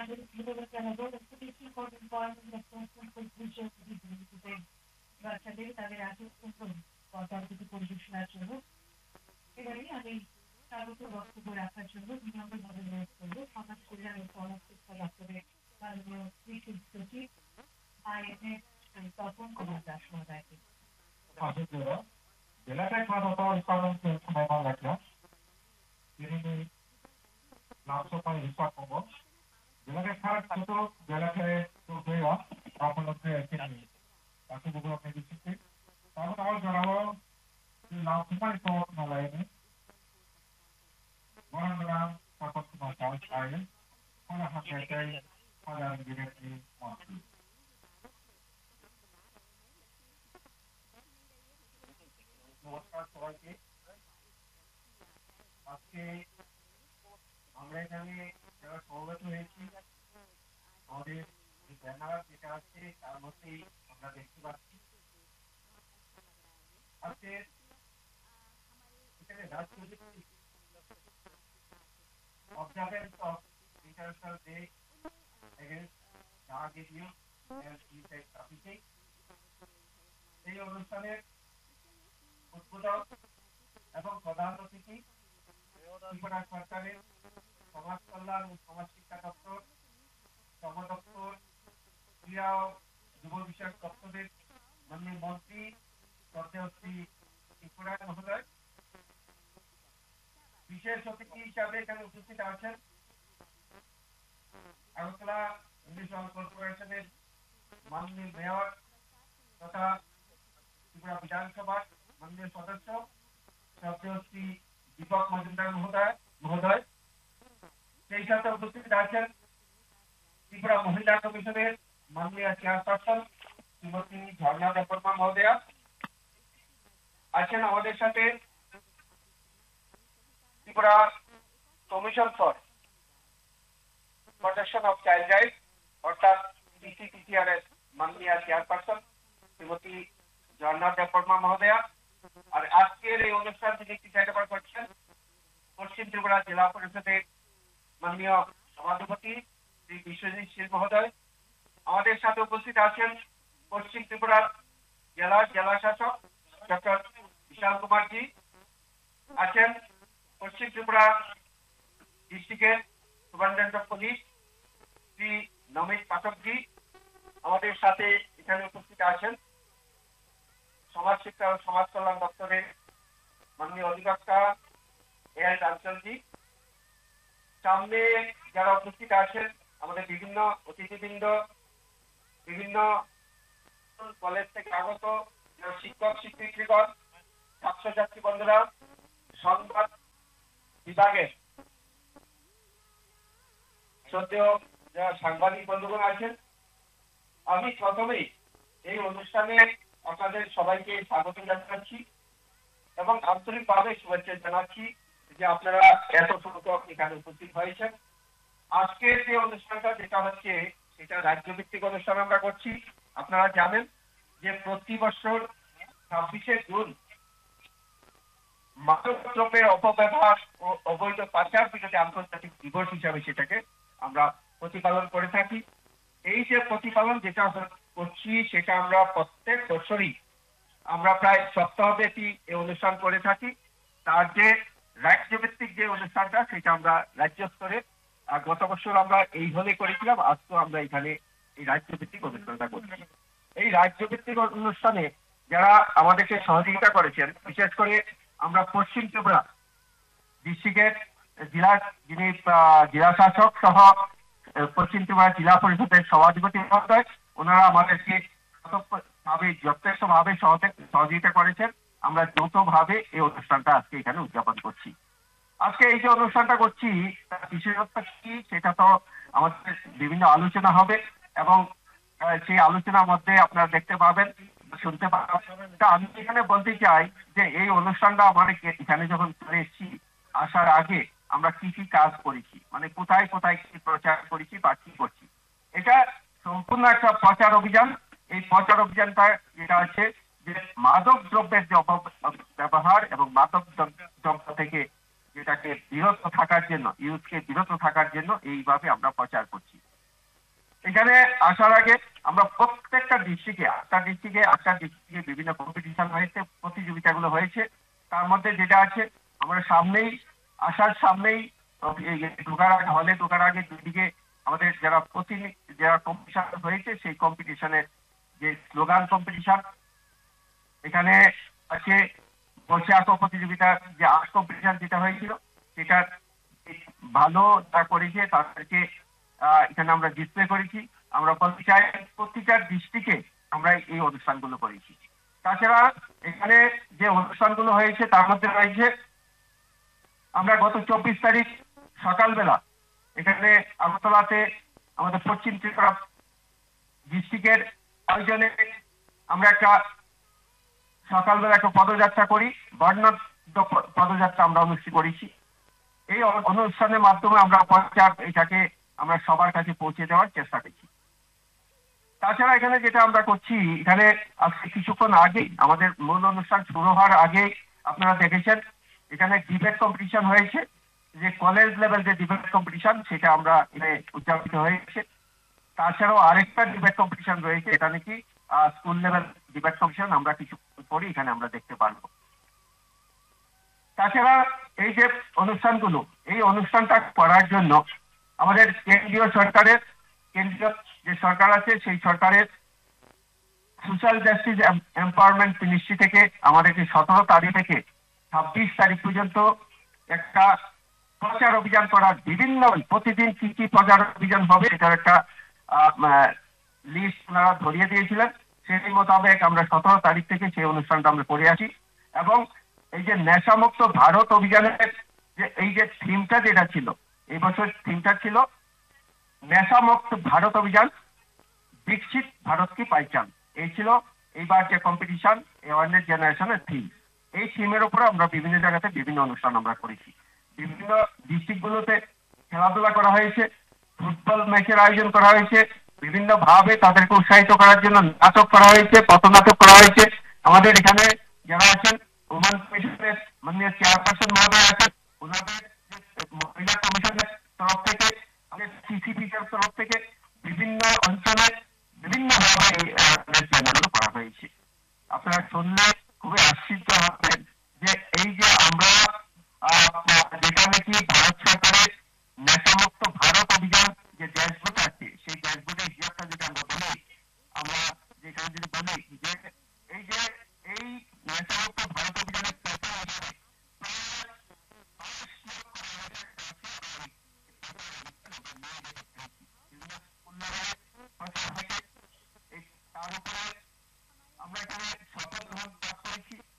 বাচ্চাদের তাদের আগে পর্যালোচিত পরিবেশনার জন্য এবারে আমি স্বাগত বক্তব্য রাখার জন্য বিনম্রভাবে অনুরোধ করবো সমাজ কল্যাণ ও গণশিক্ষা দপ্তরের মাননীয় কৃষি সচিব আইএনএস তপন কুমার দাস মহোদয়কে। Della Tecnologia Ricorrenza come Malacchia, quindi l'altro paio di Sakobo, della che fa tutto, della che tu vedi, proprio lo che tieni, la che vuoi che dici, stavo da oggi l'altro paio di Malacchia, guarda la prossima volta, una faccia alla diretti morti. নমস্কার সবাইকে। আজকে আমরা এখানে যারা সমবেত হয়েছি আমাদের যে ব্যানার যেটা আছে তার মধ্যেই আমরা দেখতে পাচ্ছি আজকে এখানে রাজনৈতিক observance of International Day against drug abuse and illicit trafficking এই অনুষ্ঠানের উদ্বোধক এবং প্রধান অতিথি ত্রিপুরা সরকারের সমাজ কল্যাণ ও সমাজ শিক্ষা দপ্তর, শ্রম দপ্তর, ক্রীড়া ও যুব বিষয়ক দপ্তরের মাননীয় মন্ত্রী শ্রদ্ধেয় শ্রী ত্রিপুরা মহোদয়। বিশেষ অতিথি হিসাবে এখানে উপস্থিত আছেন আগরতলা মিউনিসিপাল কর্পোরেশনের মাননীয় মেয়র তথা ত্রিপুরা বিধানসভার মাননীয় সদস্য শ্রদ্ধেয় শ্রী দীপক মজুমদার মহোদয়। সেই সাথে উপস্থিত আছেন ত্রিপুরা মহিলা কমিশনের মাননীয় চেয়ারপারসন শ্রীমতী ঝর্ণা দেববর্মা মহোদয়া। আছেন আমাদের সাথে Tripura commission for protection of child rights অর্থাৎ পিসিপিসিআর এর মাননীয় চেয়ারপারসন শ্রীমতী ঝর্ণা দেববর্মা মহোদয়া। আর আজকের এই অনুষ্ঠান থেকে ডিসাইডেবল করছেন পশ্চিম ত্রিপুরা জেলা পরিষদের মাননীয় সভাধিপতি শ্রী বিশ্বজিৎ শীল মহোদয়। আমাদের সাথে উপস্থিত আছেন পশ্চিম ত্রিপুরার জেলা শাসক ডক্টর বিশাল কুমারজি। আছেন পশ্চিম ত্রিপুরা ডিস্ট্রিক্টের superintendent of police Shri Namit পাঠকজি। আমাদের সাথে এখানে উপস্থিত আছেন সমাজ শিক্ষা ও সমাজ কল্যাণ দপ্তরের মাননীয় অধিকর্তা এল রামচন্দ্রজি। সামনে যারা উপস্থিত আছেন আমাদের বিভিন্ন অতিথিবৃন্দ, বিভিন্ন কলেজ থেকে আগত শিক্ষক শিক্ষিত্রীগণ, ছাত্রছাত্রী বন্ধুরা, সংবাদ বিভাগের শ্রদ্ধেয় যারা সাংবাদিক বন্ধুগণ আছেন, আমি প্রথমেই এই অনুষ্ঠানে আপনাদের সবাইকে স্বাগত জানাচ্ছি এবং আন্তরিকভাবে শুভেচ্ছা জানাচ্ছি যে আপনারা এত সংখ্যক এখানে উপস্থিত হয়েছেন। আজকের যে অনুষ্ঠানটা যেটা হচ্ছে সেটা রাজ্যভিত্তিক অনুষ্ঠান আমরা করছি। আপনারা জানেন যে প্রতি বছর 26শে জুন মাদকদ্রব্যের অপব্যবহার ও অবৈধ পাচার বিরোধী আন্তর্জাতিক দিবস হিসাবে সেটাকে আমরা প্রতিপালন করে থাকি। এই যে প্রতিপালন যেটা করছি সেটা আমরা প্রত্যেক বছরই আমরা প্রায় সপ্তাহব্যাপী এই অনুষ্ঠান করে থাকি। তার যে রাজ্যভিত্তিক যে অনুষ্ঠানটা সেটা আমরা রাজ্য স্তরে গত বছর আমরা এই হলে করেছিলাম, আজকেও আমরা এখানে এই রাজ্যভিত্তিক অনুষ্ঠানটা করছি। এই রাজ্যভিত্তিক অনুষ্ঠানে যারা আমাদেরকে সহযোগিতা করেছেন, বিশেষ করে আমরা পশ্চিম ত্রিপুরা ডিস্ট্রিক্টের যিনি জেলা শাসক সহ পশ্চিম ত্রিপুরা জেলা পরিষদের সভাধিপতি মহোদয়, ওনারা আমাদেরকে যথেষ্টভাবে সহযোগিতা করেছেন। আমরা যৌথভাবে এই অনুষ্ঠানটা আজকে এখানে উদযাপন করছি। আজকে এই যে অনুষ্ঠানটা করছি তার বিশেষত্ব কি সেটা তো আমাদের বিভিন্ন আলোচনা হবে এবং সেই আলোচনার মধ্যে আপনারা দেখতে পাবেন, শুনতে পাবেন। তা আমি এখানে বলতে চাই যে এই অনুষ্ঠানটা আমাদের এখানে যখন চলে এসেছি, আসার আগে আমরা কি কি কাজ করেছি, মানে কোথায় কোথায় কি প্রচার করেছি বা কি করছি, এটা সম্পূর্ণ একটা প্রচার অভিযান। এই প্রচার অভিযানটা যেটা আছে যে মাদক দ্রব্যের যে ব্যবহার এবং মাদক দ্রব্য থেকে যেটাকে বিরত থাকার জন্য, ইউথকে বিরত থাকার জন্য এইভাবে আমরা প্রচার করছি। এখানে আসার আগে আমরা প্রত্যেকটা ডিস্ট্রিক্টে 8টা ডিস্ট্রিক্টে বিভিন্ন কম্পিটিশন হয়েছে, প্রতিযোগিতাগুলো হয়েছে। তার মধ্যে যেটা আছে, আমরা সামনেই হলে ঢোকার আগে দুদিকে আমাদের যারা কম্পিটিশন হয়েছে সেই কম্পিটিশনের যে স্লোগান কম্পিটিশন, এখানে আছে বসে আঁকো প্রতিযোগিতা, যে আর্ট কম্পিটিশন যেটা হয়েছিল সেটা ভালো যা করেছে তাদেরকে এখানে আমরা ডিসপ্লে করেছি। আমরা বলতে চাই প্রতিটা ডিস্ট্রিক্টে আমরা এই অনুষ্ঠানগুলো করেছি। তাছাড়া এখানে যে অনুষ্ঠানগুলো হয়েছে তার মধ্যে রয়েছে, আমরা গত 24 তারিখ সকালবেলা এখানে আগরতলাতে আমাদের পশ্চিম ত্রিপুরা ডিস্ট্রিক্টের আয়োজনে আমরা সকালবেলা একটা পদযাত্রা করি, বর্ণাঢ্য পদযাত্রা আমরা অনুষ্ঠিত করেছি। এই অনুষ্ঠানের মাধ্যমে আমরা এটাকে আমরা সবার কাছে পৌঁছে দেওয়ার চেষ্টা করছি। তাছাড়া এখানে যেটা আমরা করছি, এখানে আজকে কিছুক্ষণ আগে আমাদের মূল অনুষ্ঠান শুরু হওয়ার আগে আপনারা দেখেছেন এখানে ডিবেট কম্পিটিশন হয়েছে, যে কলেজ লেভেল যে ডিবেট কম্পিটিশন সেটা আমরা এখানে উদযাপিত হয়েছে। তাছাড়াও আরেকটা ডিবেট কম্পিটিশন রয়েছে, এটা নাকি স্কুল লেভেল ডিবেট কম্পিটিশন, আমরা কিছু পরে এখানে আমরা দেখতে পারবো। তাছাড়া এই যে অনুষ্ঠানগুলো, এই অনুষ্ঠানটা করার জন্য আমাদের কেন্দ্রীয় যে সরকার আছে সেই সরকারের সোশ্যাল জাস্টিস এম্পাওয়ারমেন্ট মিনিস্ট্রি থেকে আমাদেরকে 17 তারিখ থেকে 26 তারিখ পর্যন্ত একটা প্রচার অভিযান করার প্রতিদিন কি কি প্রচার অভিযান হবে এটার একটা লিস্ট ওনারা ধরিয়ে দিয়েছিলেন। সেই মোতাবেক আমরা 17 তারিখ থেকে সেই অনুষ্ঠানটা আমরা করে আসি। এবং এই যে নেশামুক্ত ভারত অভিযানের যে এই যে থিমটা যেটা ছিল, এই বছর থিমটা ছিল নেশামুক্ত ভারত অভিযান, বিকশিত ভারত কি পাইচান। এই ছিল এইবার যে কম্পিটিশন অ্যাওয়ারনেস জেনারেশনের থিম। এই থিমের উপরে আমরা বিভিন্ন জায়গাতে বিভিন্ন অনুষ্ঠান আমরা করেছি। বিভিন্ন ডিস্ট্রিক্টগুলোতে খেলাধুলা করা হয়েছে, ফুটবল ম্যাচের আয়োজন করা হয়েছে, বিভিন্ন ভাবে তাদেরকে উৎসাহিত করার জন্য নাটক করা হয়েছে, পথনাটক করা হয়েছে। আমাদের এখানে যারা আছেন ওমান কমিশনের মাননীয় চেয়ারপারসন মহোদয় আছেন, ওনাদের মহিলা কমিশনের তরফ থেকে, আমাদের সিসিপির তরফ থেকে বিভিন্ন অঞ্চলে বিভিন্ন ভাবে প্ল্যানগুলো করা হয়েছে। আপনারা শুনলে খুবই আশ্চর্য হবেন যে এই যে আমরা যেটা নাকি ভারত সরকারের নেশামুক্ত ভারত অভিযান যে ড্যাশবোর্ড আছে, সেই ড্যাশবোর্ডের হিসাবটা যদি আমরা যেখানে যদি বলি যে এই নেশামুক্ত ভারত অভিযানের পেছনে আসে তার উপরে আমরা এখানে শপথ গ্রহণ করেছি।